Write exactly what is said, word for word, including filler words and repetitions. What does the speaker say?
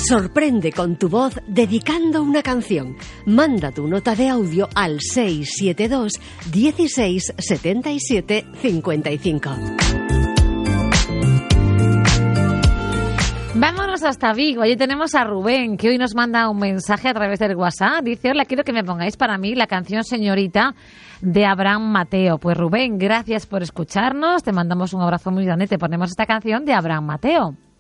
Sorprende con tu voz dedicando una canción. Manda tu nota de audio al seis siete dos, dieciséis, setenta y siete, cincuenta y cinco. Vámonos hasta Vigo. Allí tenemos a Rubén, que hoy nos manda un mensaje a través del WhatsApp. Dice: hola, quiero que me pongáis para mí la canción Señorita de Abraham Mateo. Pues Rubén, gracias por escucharnos. Te mandamos un abrazo muy grande y te ponemos esta canción de Abraham Mateo.